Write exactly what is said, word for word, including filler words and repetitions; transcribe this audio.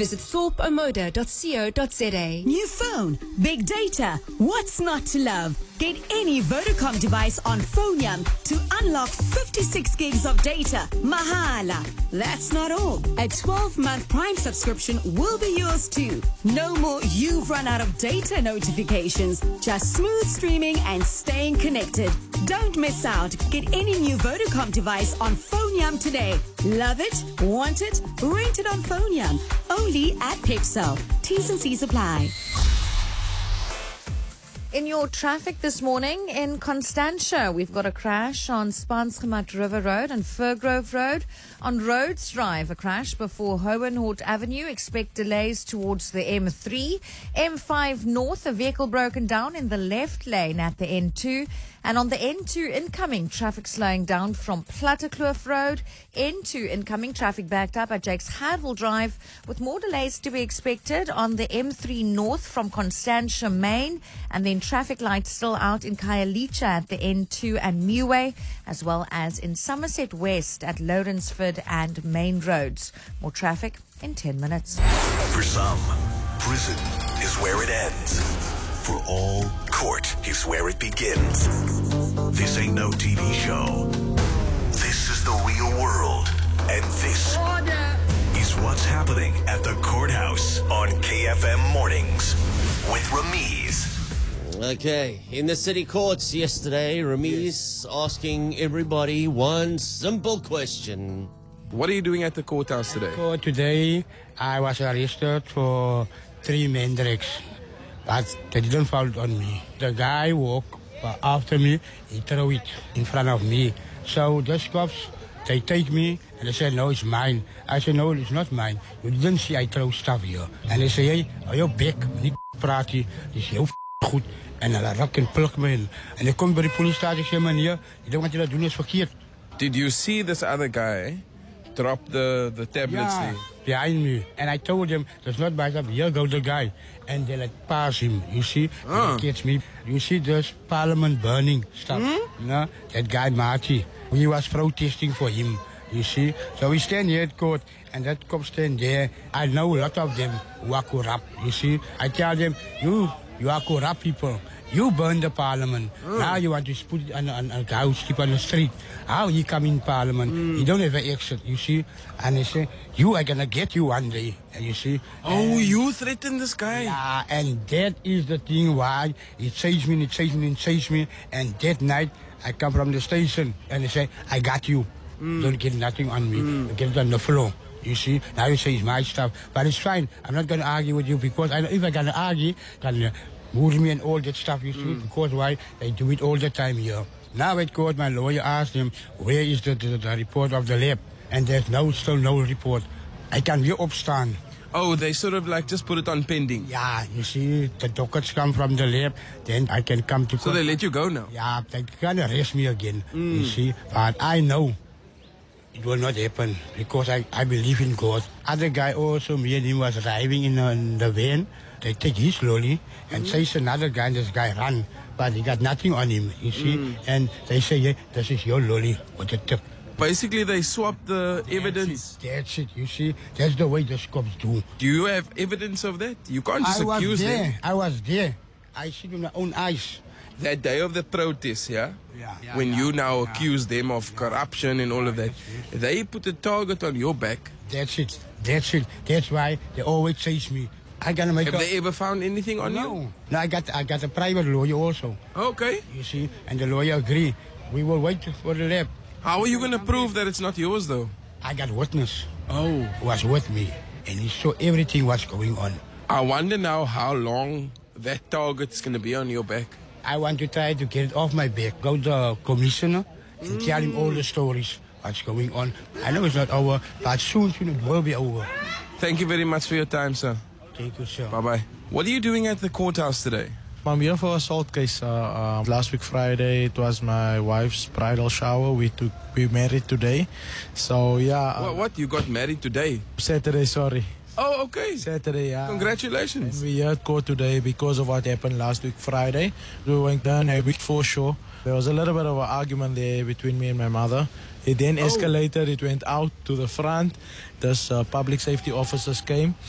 visit thorpe omoda dot co dot za. New phone, big data. What's not to love? Get any Vodacom device on Phoneyam to unlock fifty-six gigs of data. Mahala. That's not all. A twelve-month Prime subscription will be yours too. No more you've run out of data notifications. Just smooth streaming and staying connected. Don't miss out. Get any new Vodacom device on Phoneyam today. Love it? Want it? Rent it on Phoneyam. Only at Pepsel. T's and C's apply. In your traffic this morning in Constantia, we've got a crash on Spansgemat River Road and Furgrove Road. On Rhodes Drive, a crash before Hohenhort Avenue. Expect delays towards the M three. M five North, a vehicle broken down in the left lane at the N two. And on the N two incoming, traffic slowing down from Plattekloof Road. N two incoming, traffic backed up at Jakes Hadwell Drive, with more delays to be expected on the M three North from Constantia Main. And then traffic lights still out in Khayelitsha at the N two and Muway, as well as in Somerset West at Lawrenceford and Main Roads. More traffic in ten minutes. For some, prison is where it ends. For all, court is where it begins. This ain't no T V show. This is the real world. And this Order. is what's happening at the courthouse on K F M Mornings with Ramiz. Okay, in the city courts yesterday, Ramiz yes. asking everybody one simple question. What are you doing at the courthouse today? So today, I was arrested for three mandrakes, but they didn't fall on me. The guy walked after me, he threw it in front of me. So the cops, they take me and they say, no, it's mine. I say, no, it's not mine. You didn't see I throw stuff here. And they say, hey, are you back? Niet praat je. Dis heel goed. En hulle rak en pluk my in. En ek kom by die polisiestasie, ek sê, meneer, jy dink wat jy doen is verkeerd. Did you see this other guy drop the, the tablets yeah, there? Behind me. And I told him, there's not myself, here goes the guy. And they like pass him, you see? Ah. They catch me. You see this parliament burning stuff. Hmm? You know? That guy, Marty, he was protesting for him. You see? So we stand here at court, and that cop stand there. I know a lot of them who are corrupt, you see? I tell them, you, you are corrupt people. You burned the parliament. Mm. Now you want to put it on, on, on a guy who sleep on the street. How he come in parliament? Mm. He don't have an exit, you see? And they say, you are going to get you one day, you see? Oh, and you threatened this guy? Yeah, and that is the thing why he chased me, and he chased me, and he chased me. And that night, I come from the station, and they say, I got you. Mm. Don't get nothing on me. Mm. Get it on the floor. You see? Now you say it's my stuff. But it's fine. I'm not going to argue with you, because I know if I'm going to argue, can uh, move me and all that stuff, you see? Mm. Because why? They do it all the time here. Now at court, my lawyer asked him, where is the, the, the report of the lab? And there's no, still no report. I can weer opstaan. Oh, they sort of like just put it on pending. Yeah, you see, the dockets come from the lab, then I can come to court. So they let you go now? Yeah, they can arrest me again, mm. you see. But I know it will not happen, because I, I believe in God. Other guy also, me and him was driving in, uh, in the van. They take his lorry and mm. chase another guy, and this guy run. But he got nothing on him, you see. Mm. And they say, yeah, this is your lorry with the tip. Basically, they swap the that's evidence. It, that's it, you see. That's the way the cops do. Do you have evidence of that? You can't just I accuse was there. them. I was there. I see it with my own eyes. That day of the protest, yeah? Yeah. yeah when yeah, you now yeah. accuse them of yeah. corruption and all of that, yes, yes. they put a target on your back. That's it. That's it. That's why they always chase me. I gotta make Have a, they ever found anything on no. you? No, I got I got a private lawyer also. Okay. You see, and the lawyer agree. We will wait for the lab. How are you going to prove that it's not yours, though? I got witness. Oh. Who was with me, and he saw everything was going on. I wonder now how long that target's going to be on your back. I want to try to get it off my back. Go to the commissioner and mm. tell him all the stories, what's going on. I know it's not over, but soon, soon it will be over. Thank you very much for your time, sir. Thank you, sir. Bye-bye. What are you doing at the courthouse today? I'm here for assault case. Uh, uh, last week Friday, it was my wife's bridal shower. We took we married today. So, yeah. Uh, what, what? You got married today? Saturday, sorry. Oh, okay. Saturday, yeah. Congratulations. And we here at court today because of what happened last week Friday. We went down a week for sure. There was a little bit of an argument there between me and my mother. It then escalated. Oh. It went out to the front. This uh, public safety officers came.